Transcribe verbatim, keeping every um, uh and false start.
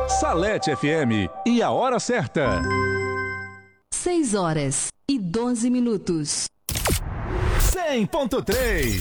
Salete F M e a hora certa. seis horas e doze minutos. cem ponto três.